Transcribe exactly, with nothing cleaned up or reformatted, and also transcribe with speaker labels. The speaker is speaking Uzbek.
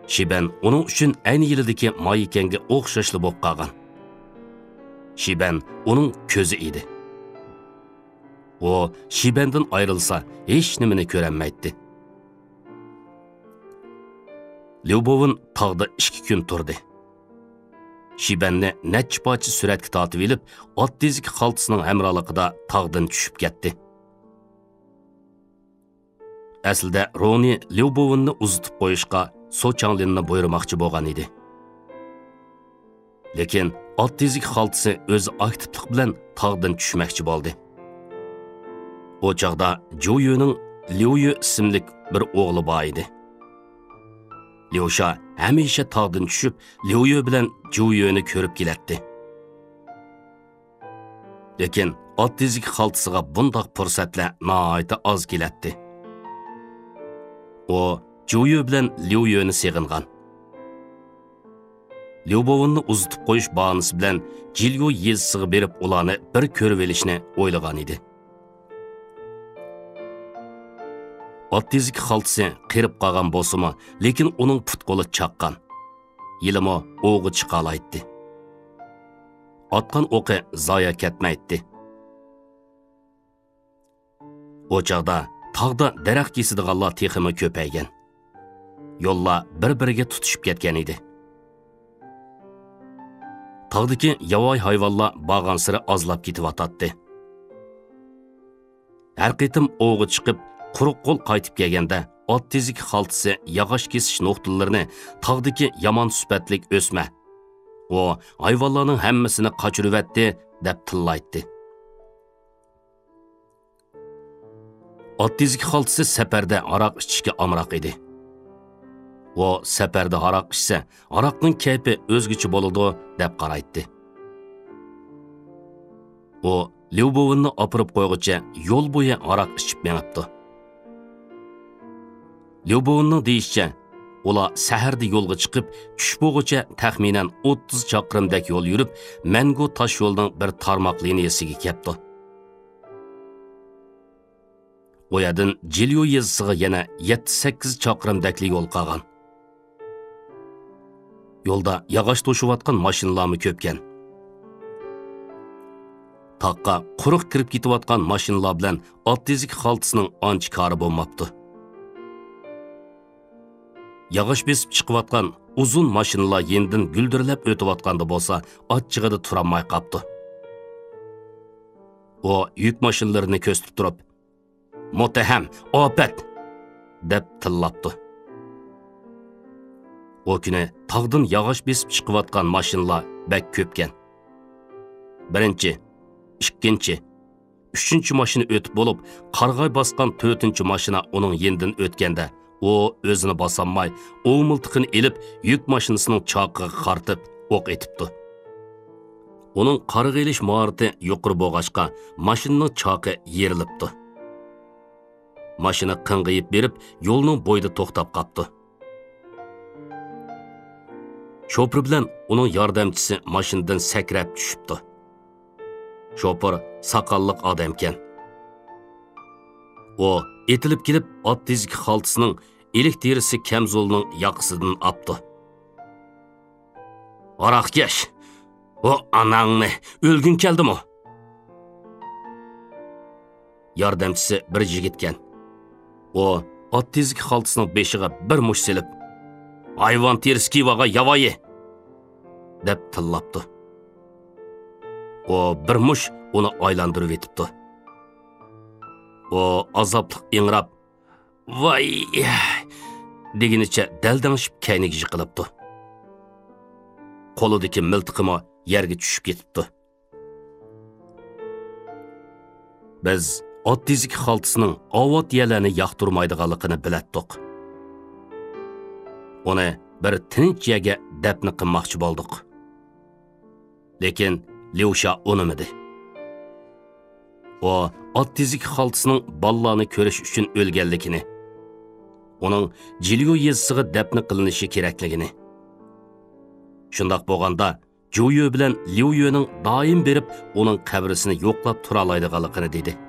Speaker 1: Shiban onun uchun ayni yilidagi Mayikanga o'xshashli bo'lib qolgan. Shiban uning ko'zi edi. O Shibandan ayrılsa hech nimani ko'rolmaydi. Lyubovin tog'da ikki kun turdi. Shibanni necha parcha suratga tortib olib, ot tezlik xaltasining hamrohligida tog'dan tushib ketdi. Aslida Roni Lyubovinni uzitib qo'yishga Sochanglinni buyurmoqchi bo'lgan edi. Lekin ot tezlik xaltasi o'z aktivlik bilan tog'dan tushmoqchi bo'ldi. O chaqda Joyo'ning Liuyu ismli bir o'g'li bor edi. Lyosha hamisha tog'dan tushib, Liuyu bilan Joyo'ni ko'rib kelatdi. Lekin ot tezlik xaltasiga bundoq fursatlar nihoyatda oz kelatdi. O Joyo bilan Liuyuni seg'ingan. Lyubovinni uzitib qo'yish bahonasi bilan Jilyo yezisiga berib ularni bir ko'rib olishni o'ylagan edi. Ot tezlik xaltasi qirib qolgan bo'lsa-mu, lekin uning put-qo'li chaqqan. Yilimi o'g'i chiqa olaydi. Otgan o'qi zoya ketmaydi. O chaqda tog'da daraxt kesidiganlar teximi ko'paygan. Yo'llar bir-biriga tutishib ketgan edi. Tog'dagi yovvoyi hayvonlar borgan sari ozlab ketib-atadi. Har qitim o'g'i chiqib, quruq qo'l qaytib kelganda, ot tezlik xaltasi yog'och kesish nuqtalarini tog'dagi yomon sifatlik o'sma. O hayvonlarning hammasini qochiribdi deb tillaydi. Ot tezlik xaltasi safarda aroq ichishga amroq edi. O safarda aroq ichsa, aroqning kayfi o'zgacha bo'ladi deb qaraydi. O Lyubovinni opirib qo'yguncha yo'l bo'yi aroq ichib mengibdi. Lyubovinning deyishicha, ular saharda yo'lga chiqib, tush bo'g'icha taxminan o'ttiz chaqirimdek yo'l yurib, Mango tosh yo'lning bir tarmoq liniyasiga kelibdi. O yerdan Jilyo yezisiga yana yetti sakkiz chaqirimdakli yo'l qolgan. Yo'lda yog'och to'shiyotgan mashinalarmi ko'pkan. Taqqa quruq kirib ketayotgan mashinalar bilan ot tezlik xaltasining ancha kori bo'lmabdi. Yog'och besib chiqayotgan uzun mashinalar yendan guldirlab o'tayotganda bo'lsa, ochchig'ida turolmay qoldi. O yuk mashinalarini ko'zitib turib, "Muttaham, ofat!" deb tillabdi. O kuni tog'dan yog'och besib chiqayotgan mashinalar bak ko'pkan. Birinchi, ikkinchi, uchinchi mashina o'tib bo'lib, qarg'ay bosgan to'rtinchi mashina uning yendan o'tganda, o o'zini bosolmay, o'miltiqini elib, yuk mashinasining choqiga qartib o'q etibdi. Uning qarg'a elish mahorati yuqori bo'lg'achqa, mashinaning choqi yerilibdi. Mashina qing'iyib berib, yo'lning bo'yida to'xtab qoldi. Shopir bilan uning yordamchisi mashinadan sakrab tushibdi. Shopir saqalliq odamkan. O etilib kelib, ot tezlik xaltasining elik terisi kamzolning yoqasidan opdi. "Aroqkash, o anangni o'lgin keldimi?" Yordamchisi bir yigitkan. O ot tezlik xaltasining beshiga bir mush selib, "Hayvon terisi kivaga yavoyi!" deb tillabdi. O bir mush uni aylantirib etibdi. O azobli ingrab, "Voy!" deginicha daldangishib kayniga yiqilibdi. Qo'lidagi miltiqimi yerga tushib ketibdi. Biz ot tezlik xaltasining avot yalarni yoqtirmaydiganligini bilatdik. Uni bir tinch yerga dafn qilmoqchi bo'ldik. Lekin Lyosha unimidi. O ot tezlik xaltasining ballarni ko'rish uchun o'lganligini, uning Jilyo yezisiga dafn qilinishi kerakligini. Shundoq bo'lganda, Joyo bilan Lyuyuning doim berib, uning qabrisini yo'qlab tura oladiganligini dedi.